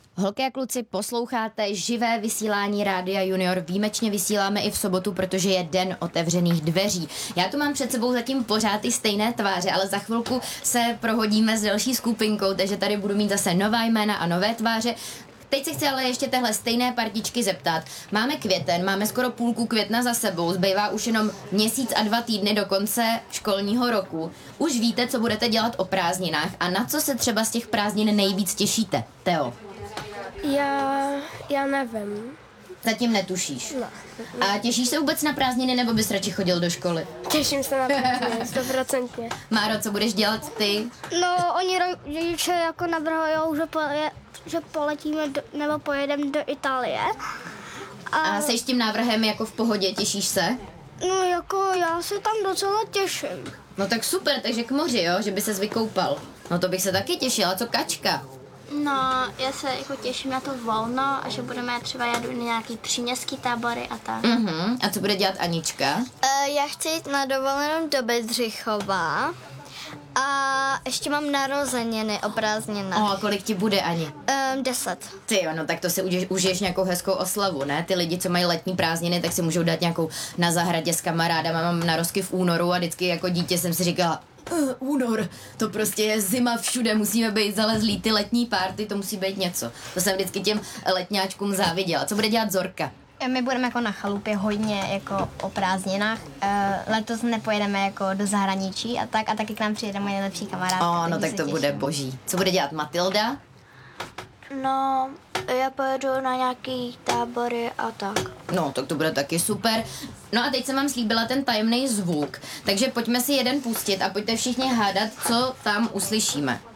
Holky a kluci, posloucháte živé vysílání Rádia Junior. Výjimečně vysíláme i v sobotu, protože je den otevřených dveří. Já tu mám před sebou zatím pořád ty stejné tváře, ale za chvilku se prohodíme s další skupinkou, takže tady budu mít zase nová jména a nové tváře. Teď se chci ale ještě téhle stejné partičky zeptat. Máme květen, máme skoro půlku května za sebou, zbývá už jenom měsíc a 2 týdny do konce školního roku. Už víte, co budete dělat o prázdninách a na co se třeba z těch prázdnin nejvíc těšíte? Teo? Já nevím. Zatím netušíš. No. A těšíš se vůbec na prázdniny, nebo bys radši chodil do školy? Těším se na prázdniny, 100%. Máro, co budeš dělat ty? No, oni rodiče jako navrhujou, že poletíme nebo pojedeme do Itálie. A jsi s tím návrhem jako v pohodě, těšíš se? No, jako já se tam docela těším. No tak super, takže k moři, jo, že by ses vykoupal. No to bych se taky těšila, co Kačka? No, já se jako těším na to volno a že budeme třeba jít na nějaký příměstský tábory a tak. A co bude dělat Anička? Já chci jít na dovolenou do Bedřichova a ještě mám narozeniny o prázdninách. Kolik ti bude, Ani? 10. Ty jo, no tak to si užiješ nějakou hezkou oslavu, ne? Ty lidi, co mají letní prázdniny, tak si můžou dát nějakou na zahradě s kamarádama. Mám narozky v únoru a vždycky jako dítě jsem si říkala, únor, to prostě je zima všude, musíme být zalezlí, ty letní párty, to musí být něco. To jsem vždycky těm letňáčkům záviděla. Co bude dělat Zorka? My budeme jako na chalupě hodně jako o prázdninách. Letos nepojedeme jako do zahraničí a taky k nám přijede moje nejlepší kamarádka. No tak to bude boží. Co bude dělat Matilda? No, já pojedu na nějaký tábory a tak. No, tak to bude taky super. No a teď jsem vám slíbila ten tajemný zvuk, takže pojďme si jeden pustit a pojďte všichni hádat, co tam uslyšíme.